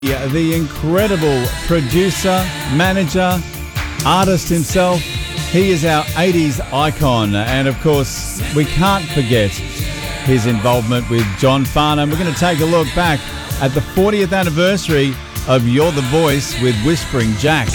Yeah, the incredible producer, manager, artist himself. He is our 80s icon. And of course, we can't forget his involvement with John Farnham. We're going to take a look back at the 40th anniversary of You're the Voice with Whispering Jack.